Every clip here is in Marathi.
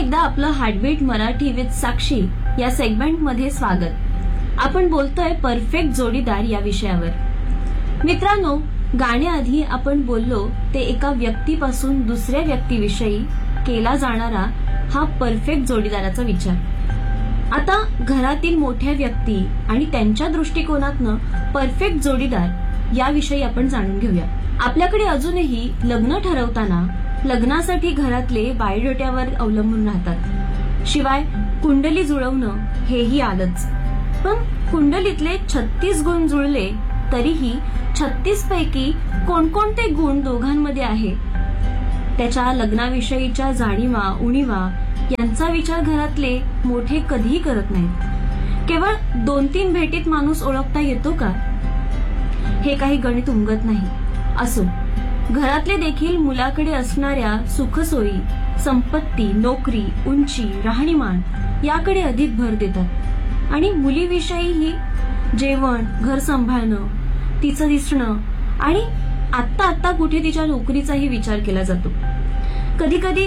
एकदा आपलं हार्टबीट मराठी विथ साक्षी या सेगमेंटमध्ये स्वागत. आपण बोलतोय परफेक्ट जोडीदार या विषयावर. मित्रांनो, गाण्याआधी आपण बोललो ते एका व्यक्तीपासून दुसऱ्या व्यक्तीविषयी केला जाणारा हा परफेक्ट जोडीदाराचा विचार. आता घरातील मोठ्या व्यक्ती आणि त्यांच्या दृष्टिकोनातनं परफेक्ट जोडीदार याविषयी आपण जाणून घेऊया. आपल्याकडे अजूनही लग्न ठरवताना लग्नासाठी घरातले बायोडेटावर अवलंबून राहतात. शिवाय कुंडली जुळवणं हेही आलंच. पण कुंडलीतले 36 गुण जुळले तरीही 36 पैकी कोणकोणते गुण दोघांमध्ये आहेत, त्याच्या लग्नाविषयीच्या जाणीवा उणीवा यांचा विचार घरातले मोठे कधीही करत नाहीत. केवळ 2-3 भेटीत माणूस ओळखता येतो का, हे काही गणित उमगत नाही. असो, घरातले देखील मुलाकडे असणाऱ्या सुखसोयी, संपत्ती, नोकरी, उंची, राहणीमान याकडे अधिक भर देतात आणि मुलीविषयीही जेवण, घर सांभाळणं, तिचं दिसणं आणि आत्ता कुठे तिच्या नोकरीचाही विचार केला जातो. कधी कधी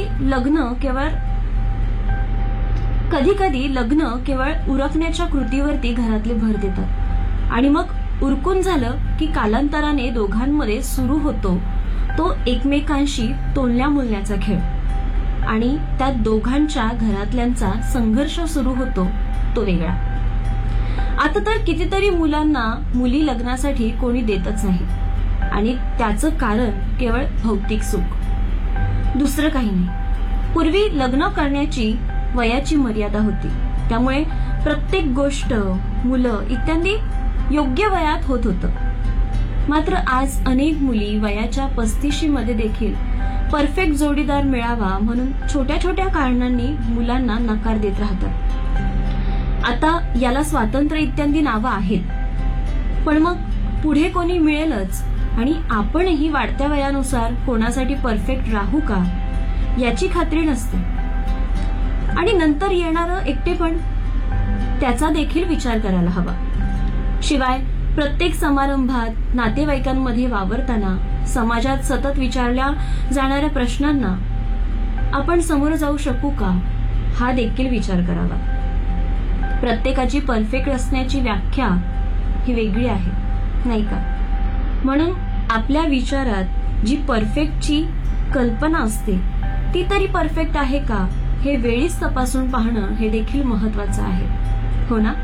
लग्न केवळ उरकण्याच्या कृतीवरती घरातले भर देतात आणि मग उरकून झालं की कालांतराने दोघांमध्ये सुरू होतो तो एकमेकांशी तोलण्या मोलण्याचा खेळ आणि त्यात दोघांच्या घरातल्यांचा संघर्ष सुरू होतो तो वेगळा. आता तर कितीतरी मुलांना मुली लग्नासाठी कोणी देतच नाही आणि त्याचं कारण केवळ भौतिक सुख, दुसरं काही नाही. पूर्वी लग्न करण्याची वयाची मर्यादा होती, त्यामुळे प्रत्येक गोष्ट, मुलं इत्यादी योग्य वयात होत होतं. मात्र आज अनेक मुली वयाच्या 35 मध्ये देखील परफेक्ट जोडीदार मिळावा म्हणून छोट्या छोट्या कारणांनी मुलांना नकार देत राहतात. आता याला स्वातंत्र्य इत्यादी नावं आहेत, पण मग पुढे कोणी मिळेलच आणि आपणही वाढत्या वयानुसार कोणासाठी परफेक्ट राहू का याची खात्री नसते. आणि नंतर येणारं एकटेपण, त्याचा देखील विचार करायला हवा. शिवाय प्रत्येक समारंभात, नातेवाईकांमध्ये वावरताना समाजात सतत विचारल्या जाणाऱ्या प्रश्नांना आपण समोर जाऊ शकू का, हा देखील विचार करावा. प्रत्येकाची परफेक्ट असण्याची व्याख्या ही वेगळी आहे, नाही का? म्हणून आपल्या विचारात जी परफेक्टची कल्पना असते ती तरी परफेक्ट आहे का, हे वेळीच तपासून पाहणं हे देखील महत्वाचं आहे, हो ना?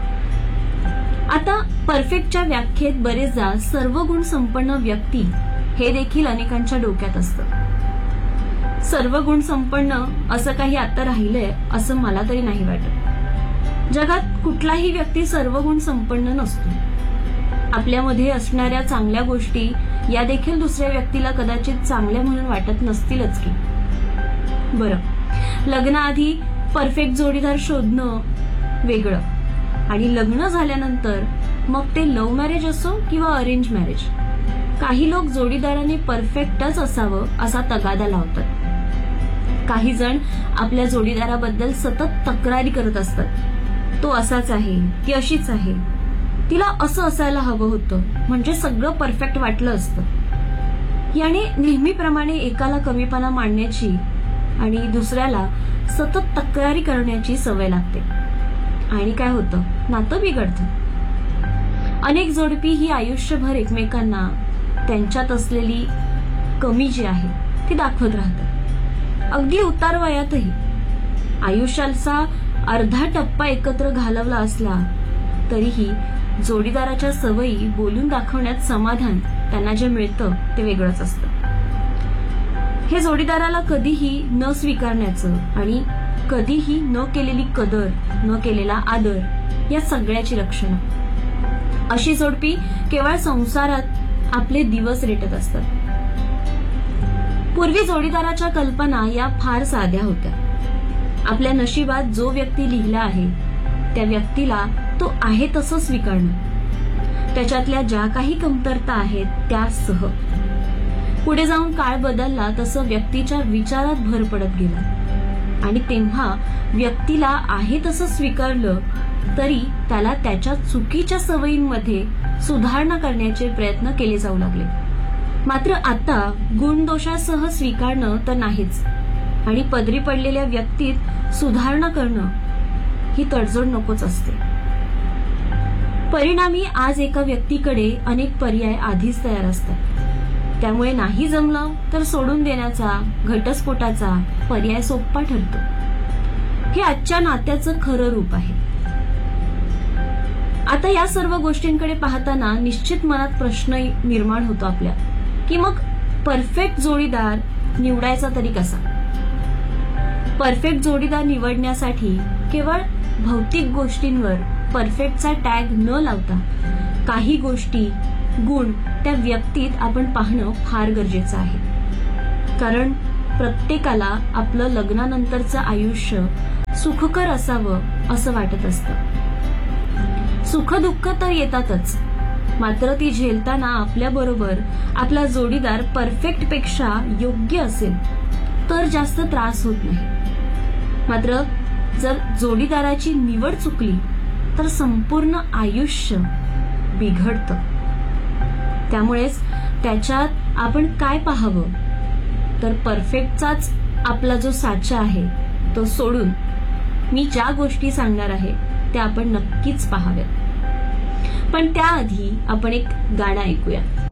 आता परफेक्टच्या व्याख्येत बरेचदा सर्व गुण संपन्न व्यक्ती हे देखील अनेकांच्या डोक्यात असतं. सर्व गुण संपन्न असं काही आता राहिलंय असं मला तरी नाही वाटत. जगात कुठलाही व्यक्ती सर्व गुण संपन्न नसतो. आपल्यामध्ये असणाऱ्या चांगल्या गोष्टी या देखील दुसऱ्या व्यक्तीला कदाचित चांगल्या म्हणून वाटत नसतीलच की. बरं, लग्नाआधी परफेक्ट जोडीदार शोधणं वेगळं आणि लग्न झाल्यानंतर मग ते लव्ह मॅरेज असो किंवा अरेंज मॅरेज, काही लोक जोडीदाराने परफेक्टच असावं असा तगादा लावतात. काही जण आपल्या जोडीदाराबद्दल सतत तक्रारी करत असतात. तो असाच आहे, ती अशीच आहे, तिला असं असायला हवं होतं म्हणजे सगळं परफेक्ट वाटलं असतं. याने नेहमीप्रमाणे एकाला कमीपणा मांडण्याची आणि दुसऱ्याला सतत तक्रारी करण्याची सवय लागते आणि काय होतं, नातं बिघडतं. अनेक जोडपी ही आयुष्यभर एकमेकांना त्यांच्यात असलेली कमी जी आहे ती दाखवत राहतात. अगदी उतार वयातही आयुष्याचा अर्धा टप्पा एकत्र घालवला असला तरीही जोडीदाराच्या सवयी बोलून दाखवण्यात समाधान त्यांना जे मिळतं ते वेगळंच असतं. हे जोडीदाराला कधीही न स्वीकारण्याचं आणि कधीही न केलेली कदर, न केलेला आदर या सगळ्याची लक्षणं. अशी जोडपी केवळ संसारात आपले दिवस रेटत असतात. पूर्वी जोडीदाराच्या कल्पना या फार साध्या होत्या. आपल्या नशिबात जो व्यक्ती लिहिला आहे त्या व्यक्तीला तो आहे तसं स्वीकारणं, त्याच्यातल्या ज्या काही कमतरता आहेत त्यासह. पुढे जाऊन काळ बदलला तसं व्यक्तीच्या विचारात भर पडत गेला आणि तेव्हा व्यक्तीला आहे तसं स्वीकारलं तरी त्याला त्याच्या चुकीच्या सवयींमध्ये सुधारणा करण्याचे प्रयत्न केले जाऊ लागले. मात्र आता गुणदोषासह स्वीकारणं तर नाहीच, आणि पदरी पडलेल्या व्यक्तीत सुधारणा करणं ही तडजोड नकोच असते. परिणामी आज एका व्यक्तीकडे अनेक पर्याय आधीच तयार असतात. त्यामुळे नाही जमलं तर सोडून देण्याचा, घटस्फोटाचा पर्याय सोपा ठरतो. हे आजच्या नात्याचं खरं रूप आहे. आता या सर्व गोष्टींकडे पाहताना निश्चित मनात प्रश्न निर्माण होतो आपल्या, की मग परफेक्ट जोडीदार निवडायचा तरी कसा? परफेक्ट जोडीदार निवडण्यासाठी केवळ भौतिक गोष्टींवर परफेक्टचा टॅग न लावता काही गोष्टी, गुण त्या व्यक्तीत आपण पाहणं फार गरजेचं आहे. कारण प्रत्येकाला आपलं लग्नानंतरचं आयुष्य सुखकर असावं असं वाटत असतं. सुख दुःख तर येतातच, मात्र ती झेलताना आपल्याबरोबर आपला जोडीदार परफेक्ट पेक्षा योग्य असेल तर जास्त त्रास होत नाही. मात्र जर जोडीदाराची निवड चुकली तर संपूर्ण आयुष्य बिघडतं. त्यामुळेच त्याच्यात आपण काय पाहावं तर परफेक्टचाच आपला जो साचा आहे तो सोडून मी ज्या गोष्टी सांगणार आहे त्या आपण नक्कीच पाहाव्यात. पण त्याआधी आपण एक गाणं ऐकूया.